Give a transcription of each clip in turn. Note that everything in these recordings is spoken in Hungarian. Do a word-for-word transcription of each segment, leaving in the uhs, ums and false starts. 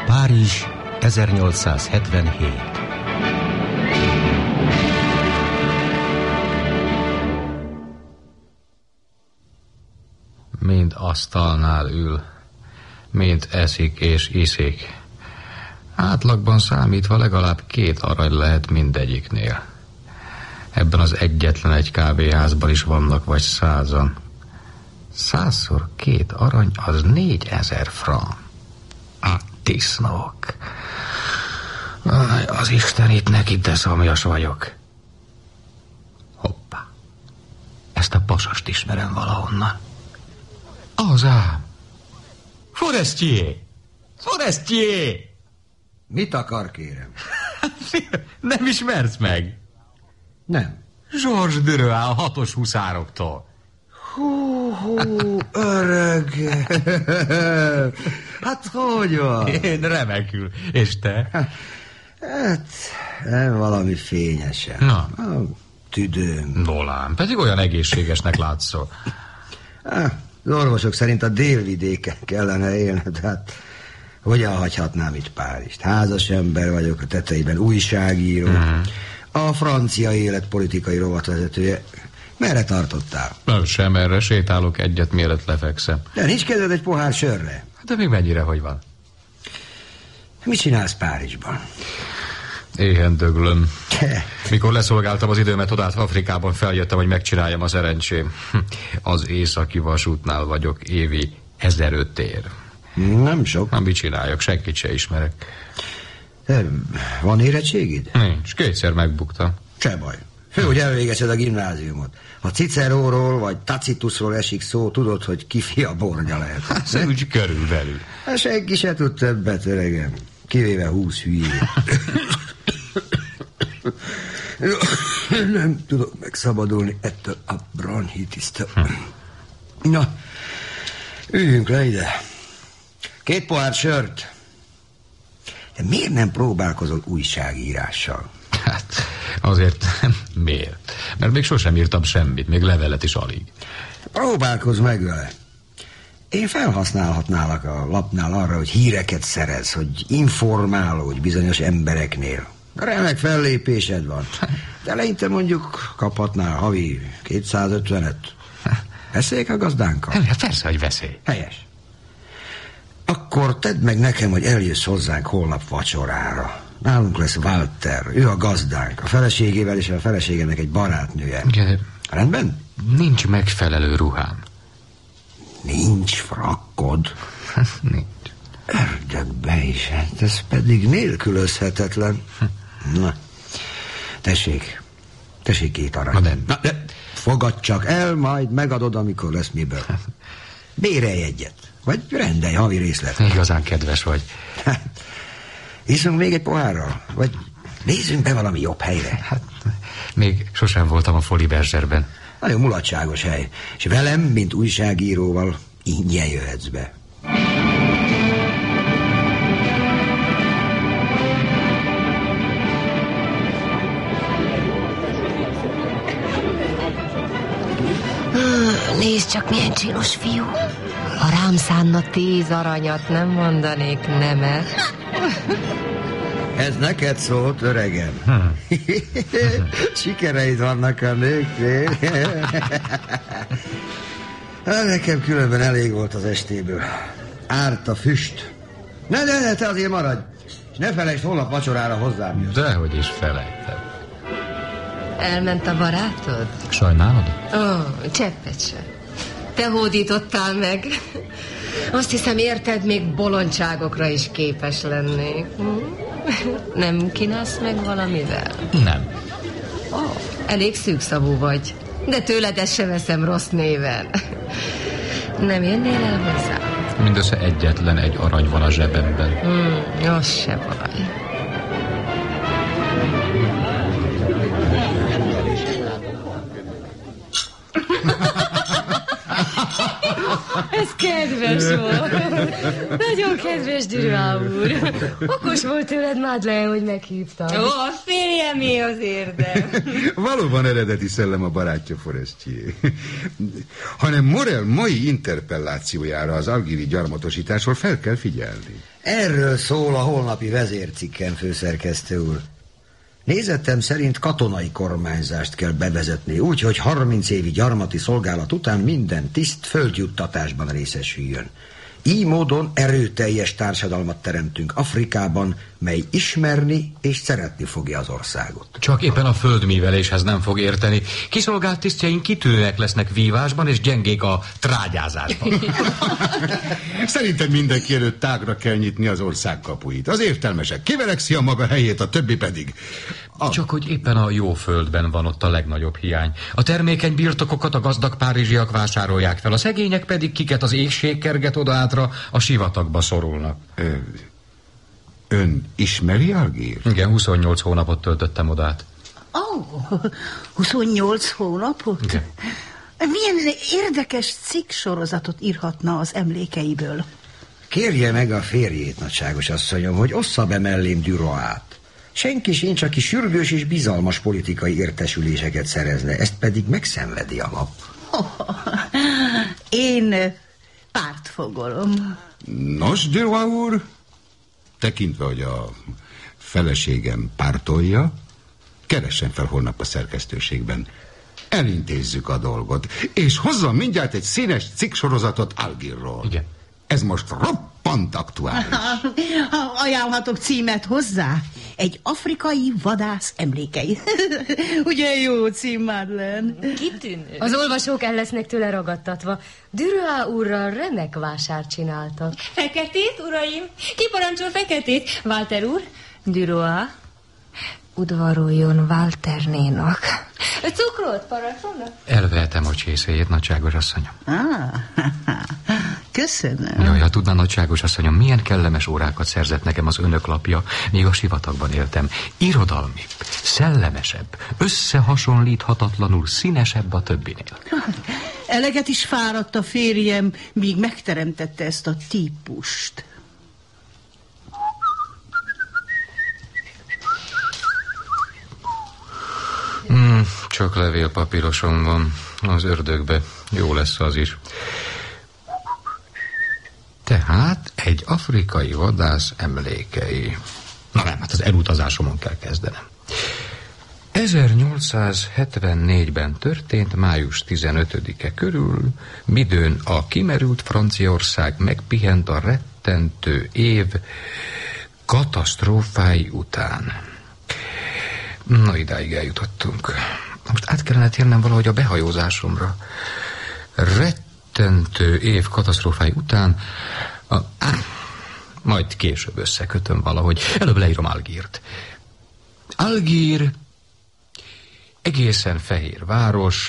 Párizs, ezernyolcszázhetvenhét. Mind asztalnál ül, mind eszik és iszik. Átlagban számítva legalább két arany lehet mindegyiknél. Ebben az egyetlen egy kávéházban is vannak vagy százan. Százszor két arany az négyezer franc. A disznók. Az Isten itt neki, de szomjas vagyok. Hoppá. Ezt a pasast ismerem valahonnan. Az ám. Forestier! Forestier! Mit akar, kérem? Nem ismersz meg? Nem. Georges Duroy a hatos huszároktól. Hú, hú, öreg. Hát hogy van? Én remekül. És te? Hát, nem valami fényesen. Na. Tüdőm. Nolán, pedig olyan egészségesnek látszol. Az orvosok szerint a délvidéken kellene élned, hát hogyan hagyhatnám itt Párizst? Házas ember vagyok, a tetejében újságíró, mm. a francia élet politikai rovatvezetője. Merre tartottál? Nem, sem erre, sétálok egyet, mielőtt lefekszem. De nincs kedved egy pohár sörre? De még mennyire, hogy van? Mit csinálsz Párizsban? Éhen döglöm. Mikor leszolgáltam az időmet odát Afrikában, feljöttem, hogy megcsináljam az erencsém. Az északi vasútnál vagyok, évi ezeröt ér. Nem sok. Nem, mit csináljak, senkit se ismerek. De van érettségid? Nincs, kétszer megbuktam. Se baj. Fő, hogy elvégezed a gimnáziumot. Ha Ciceróról vagy Tacitusról esik szó, tudod, hogy ki fia bornya lehet. Hát, úgy körülbelül. Hát senki se tud többet, öregem. Kivéve húsz hülyét. Nem tudok megszabadulni ettől a bronchitisztől. Na, üljünk le ide. Két pohár sört. De miért nem próbálkozol újságírással? Hát, azért miért? Mert még sosem írtam semmit, még levelet is alig. Próbálkozz meg vele. Én felhasználhatnálak a lapnál arra, hogy híreket szerez, hogy informálódj bizonyos embereknél. Remek fellépésed van. De eleinte mondjuk kaphatnál havi kétszázötvenet. Beszéljek a gazdánkkal? Persze, hogy beszélj. Helyes. Akkor tedd meg nekem, hogy eljössz hozzánk holnap vacsorára. Nálunk lesz Walter, ő a gazdánk, a feleségével és a feleségenek egy barátnője. De rendben? Nincs megfelelő ruhám. Nincs frakkod? Nincs. Ördögbe is, hát ez pedig nélkülözhetetlen. Na, tessék, tessék két arany. Na, de, Na, de fogadd csak el, majd megadod, amikor lesz miből. Bérelj egyet, vagy rendelj havi részlet. Igazán kedves vagy. Iszunk még egy pohárral, vagy nézzünk be valami jobb helyre. Hát, még sosem voltam a Folies Bergerben. Nagyon mulatságos hely, és velem, mint újságíróval ingyen jöhetsz be. Nézd csak, milyen csinos fiú. Ha rám szánna tíz aranyat, nem mondanék nemet. Ez neked szólt, öregem. Hmm. Sikereid vannak a nőknél. Nekem különben elég volt az estéből. Árt a füst. Ne, ne, ne, te azért maradj. És ne felejtsd, holnap vacsorára hozzám jössz. Dehogy is felejtem. Elment a barátod? Sajnálod? Ó, oh, cseppet se. Te hódítottál meg. Azt hiszem, érted, még bolondságokra is képes lennék. Nem kínálsz meg valamivel? Nem. Oh, elég szűkszavú vagy. De tőled ezt se veszem rossz néven. Nem jönnél el hozzá? Mindössze egyetlen egy arany van a zsebemben. Hmm, az se baj. Ez kedves volt. Nagyon kedves, Duroy úr. Okos volt tőled, Madeleine, hogy meghívtam. Ó, a férjemé az érdem. Valóban eredeti szellem a barátja, Forestier. Hanem Morel mai interpellációjára az algíri gyarmatosításról fel kell figyelni. Erről szól a holnapi vezércikkem, főszerkesztő úr. Nézetem szerint katonai kormányzást kell bevezetni, úgy, hogy harminc évi gyarmati szolgálat után minden tiszt földjuttatásban részesüljön. Így módon erőteljes társadalmat teremtünk Afrikában, mely ismerni és szeretni fogja az országot. Csak éppen a földműveléshez nem fog érteni. Kiszolgált tisztjeink kitűnőek lesznek vívásban, és gyengék a trágyázásban. Szerintem mindenki előtt tágra kell nyitni az ország kapuit. Az értelmesek kiverekszi a maga helyét, a többi pedig... A... Csak hogy éppen a jó földben van ott a legnagyobb hiány. A termékeny birtokokat a gazdag párizsiak vásárolják fel, a szegények pedig, kiket az éhség kerget odaátra, a sivatagba szorulnak. Ö, ön ismeri Algírt? Igen, huszonnyolc hónapot töltöttem odát. Ó, oh, huszonnyolc hónapot? Igen. Milyen érdekes cikk sorozatot írhatna az emlékeiből? Kérje meg a férjét, nagyságos asszonyom, hogy ossza be mellém Duroát. Senki sincs, aki sürgős és bizalmas politikai értesüléseket szerezne, ezt pedig megszenvedi a nap. Oh, én pártfogolom. Nos, Duroy úr, tekintve, hogy a feleségem pártolja, keressen fel holnap a szerkesztőségben. Elintézzük a dolgot, és hozzon mindjárt egy színes cikksorozatot Algírról. Igen. Ez most roppant aktuális. Ajánlhatok címet hozzá? Egy afrikai vadász emlékei. Ugye jó cím, Madeleine? Kitűnő. Az olvasók el lesznek tőle ragadtatva. Duroy úrral remek vásárt csináltak. Feketét, uraim? Ki parancsol feketét? Walter úr? Duroy? Udvaroljon Walternénak. Cukrot parancsolnak? Elvehetem a csészéjét, nagyságos asszonyom. Ah, köszönöm. Jaj, ha tudná, nagyságos asszonyom, milyen kellemes órákat szerzett nekem az önök lapja, míg a sivatagban éltem. Irodalmibb, szellemesebb, összehasonlíthatatlanul színesebb a többinél. Eleget is fáradt a férjem, míg megteremtette ezt a típust. Hmm, csak levélpapírosom van az ördögbe. Jó lesz az is. Tehát egy afrikai vadász emlékei. Na nem, hát az elutazásomon kell kezdenem. ezernyolcszázhetvennégyben történt május tizenötödike körül, midőn a kimerült Franciaország megpihent a rettentő év katasztrófái után. Na, idáig eljutottunk. Most át kellene térnem valahogy a behajózásomra. Rettentő év katasztrófái után a, á, majd később összekötöm valahogy. Előbb leírom Algírt. Algír egészen fehér város,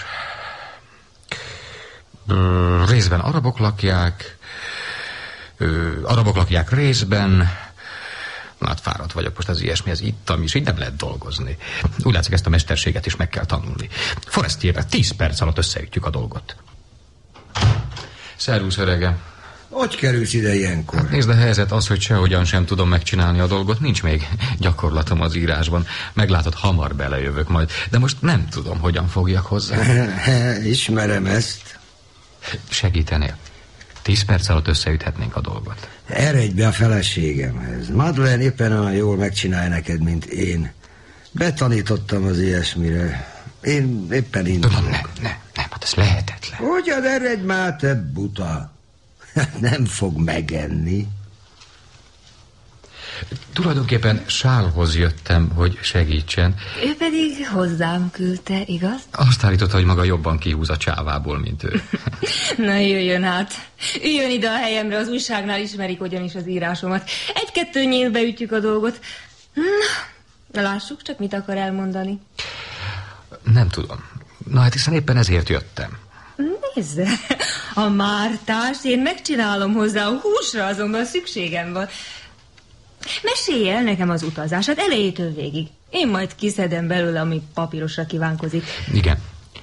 részben arabok lakják, arabok lakják részben. Na, hát fáradt vagyok most az ilyesmi, ez ittam is, így nem lehet dolgozni. Úgy látszik, ezt a mesterséget is meg kell tanulni. Forestier, tíz perc alatt összeütjük a dolgot. Szervusz, örege. Hogy kerülsz ide ilyenkor? Hát nézd, a helyzet az, hogy sehogyan sem tudom megcsinálni a dolgot. Nincs még gyakorlatom az írásban. Meglátod, hamar belejövök majd. De most nem tudom, hogyan fogjak hozzá. Ismerem ezt. Segítenél? Tíz perc alatt összeüthetnénk a dolgot. Eredj be a feleségemhez. Madeleine éppen olyan jól megcsinálja neked, mint én. Betanítottam az ilyesmire. Én éppen indulok. Nem, nem, nem, hát ez lehetetlen. Hogyan eredj már, te buta? Nem fog megenni. Tulajdonképpen Sálhoz jöttem, hogy segítsen. Ő pedig hozzám küldte, igaz? Azt állította, hogy maga jobban kihúz a csávából, mint ő. Na, jöjjön át. Üljön ide a helyemre, az újságnál ismerik ugyanis az írásomat. Egy-kettő nyílbe ütjük a dolgot. Na, lássuk csak, mit akar elmondani. Nem tudom. Na hát hiszen éppen ezért jöttem. Nézd, a mártást én megcsinálom hozzá, a húsra azonban szükségem van. Mesélj el nekem az utazását elejétől végig. Én majd kiszedem belőle, ami papírosra kívánkozik. Igen.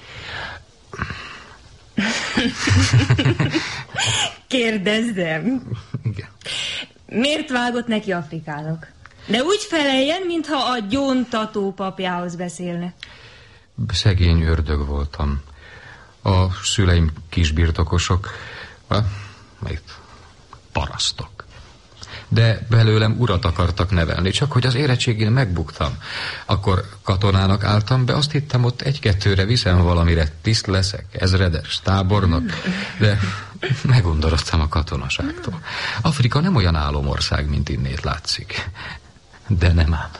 Kérdezzem. Igen. Miért vágott neki Afrikának? De úgy feleljen, mintha a gyóntató papjához beszélne. Szegény ördög voltam. A szüleim kisbirtokosok, a, itt parasztok. de belőlem urat akartak nevelni, csak hogy az érettségén megbuktam. Akkor katonának álltam be, azt hittem, ott egy-kettőre viszem valamire, tiszt leszek, ezredes, tábornok, de megundorodtam a katonaságtól. Afrika nem olyan álomország, mint innét látszik. De nem ám.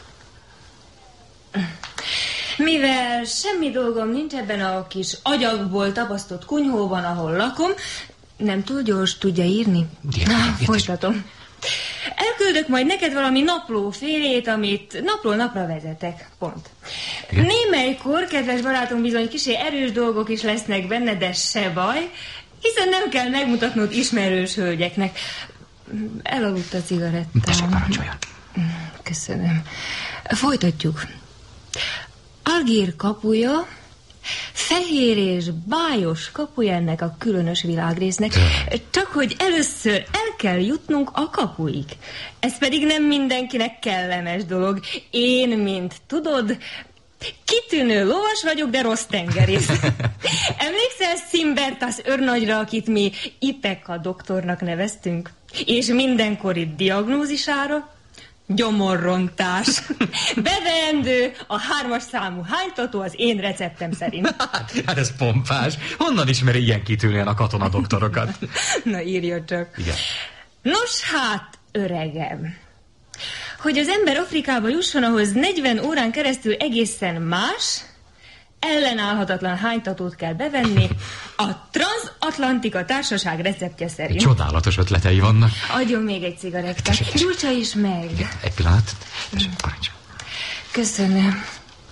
Mivel semmi dolgom nincs ebben a kis agyagból tapasztott kunyhóban, ahol lakom, nem túl gyors, tudja írni? Ja, Na, folytatom. Elküldök majd neked valami naplófélét, amit napról napra vezetek. Pont. Igen? Némelykor, kedves barátom, bizony kisé erős dolgok is lesznek benne, de se baj, hiszen nem kell megmutatnod ismerős hölgyeknek. Elaludt a cigarettám. Tessék, parancsoljon. Köszönöm. Folytatjuk. Algír kapuja, fehér és bájos kapuja ennek a különös világrésznek, csak hogy először el kell jutnunk a kapuig. Ez pedig nem mindenkinek kellemes dolog. Én, mint tudod, kitűnő lovas vagyok, de rossz tengerész. Emlékszel Szimbertas őrnagyra, akit mi Ipeka doktornak neveztünk? És mindenkori diagnózisára? Gyomorrontás. Beveendő a hármas számú hánytató az én receptem szerint. Hát, hát ez pompás. Honnan ismeri ilyen kitűnően a katonadoktorokat? Na, írja csak. Igen. Nos hát, öregem, hogy az ember Afrikába jusson, ahhoz negyven órán keresztül egészen más, ellenállhatatlan hánytatót kell bevenni a Transatlantika Társaság receptje szerint. Csodálatos ötletei vannak. Adjon még egy cigarettát. Gyújtsa is meg. Igen, egy pillanat. Tessék, parancsolj. Köszönöm.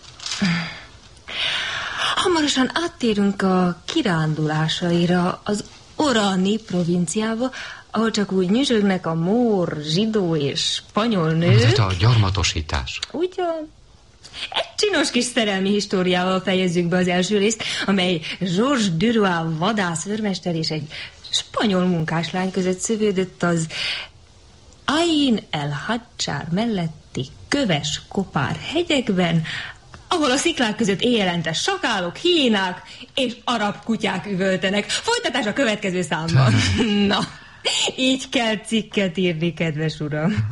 Hamarosan áttérünk a kirándulásaira az Orani provinciába, ahol csak úgy nyüzsögnek a mór, zsidó és spanyol nők. Ez a gyarmatosítás. Ugyan. Egy csinos kis szerelmi históriával fejezzük be az első részt, amely Georges Duroy vadászőrmester és egy spanyol munkáslány között szövődött az Ain el Hadjar melletti köves kopár hegyekben, ahol a sziklák között éjjelente sakálok, hiénák és arab kutyák üvöltenek. Folytatás a következő számban. Na, így kell cikket írni, kedves uram.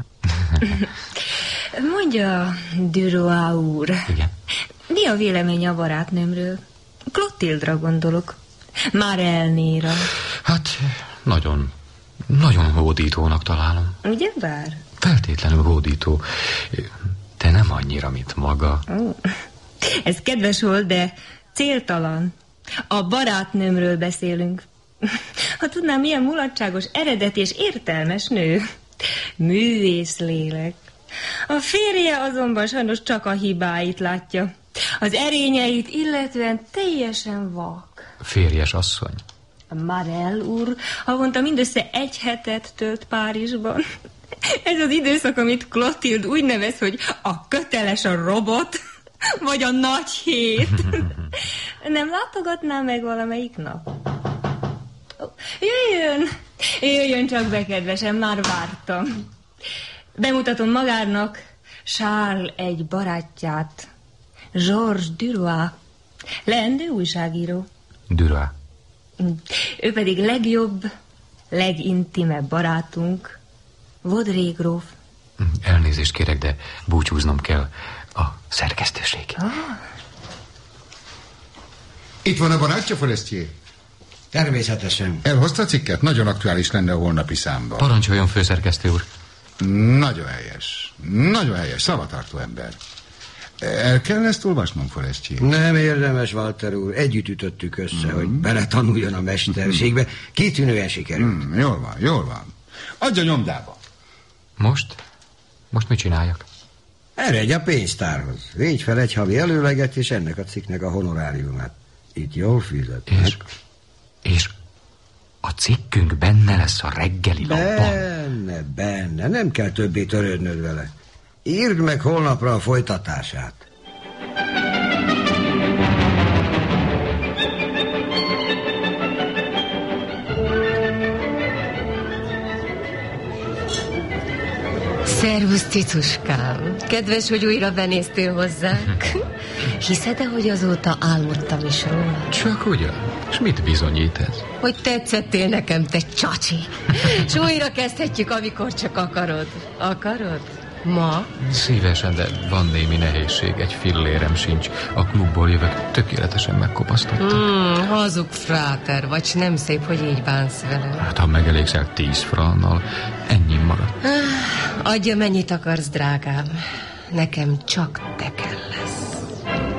Mondja, Duroy úr, igen. Mi a vélemény a barátnőmről? Klotildra gondolok. Marelnéra. Hát, nagyon, nagyon hódítónak találom. Ugye bár? Feltétlenül hódító. De nem annyira, mint maga. Ó, ez kedves volt, de céltalan. A barátnőmről beszélünk. Ha tudnám, milyen mulatságos, eredeti és értelmes nő. Művész lélek. A férje azonban sajnos csak a hibáit látja. Az erényeit illetően teljesen vak. Férjes asszony. Marel úr havonta mindössze egy hetet tölt Párizsban. Ez az időszak, amit Clotilde úgy nevez, hogy a köteles a robot, vagy a nagy hét. Nem látogatná meg valamelyik nap? Jöjjön, jöjjön csak be, kedvesem, már vártam. Bemutatom magának Charles egy barátját, Georges Duroy, leendő újságíró. Duroy. Ő pedig legjobb, legintimebb barátunk, Vaudrey gróf. Elnézést kérek, de búcsúznom kell a szerkesztőség. Ah. Itt van a barátja, Forestier? Természetesen. Elhozta a cikket? Nagyon aktuális lenne a holnapi számban. Parancsoljon, főszerkesztő úr. Nagyon helyes. Nagyon helyes, szavatartó ember. El kell ezt olvasnom, Forestier? Nem érdemes, Walter úr. Együtt ütöttük össze, mm. hogy beletanuljon a mesterségbe. Kitűnően sikerült. Mm, jól van, jól van. Adja nyomdába. Most? Most mit csináljak? Eredj a pénztárhoz. Védj fel egy havi előleget, és ennek a cikknek a honoráriumát. Itt jól fizetnek. És, és a cikkünk benne lesz a reggeli lapban? Benne, benne. Nem kell többé törődnöd vele. Írd meg holnapra a folytatását. Szervusz, cicuskám. Kedves, hogy újra benéztél hozzánk. Hiszed-e, hogy azóta álmodtam is róla? Csak ugyan? És mit bizonyít ez? Hogy tetszettél nekem, te csacsi. És újra kezdhetjük, amikor csak akarod. Akarod? Ma? Szívesen, de van némi nehézség. Egy fillérem sincs. A klubból jövök, tökéletesen megkopasztottam. Hmm, hazug fráter, vagy nem szép, hogy így bánsz velem. Hát, ha megelégszel tíz frannal, ennyi marad. Adja, mennyit akarsz, drágám. Nekem csak te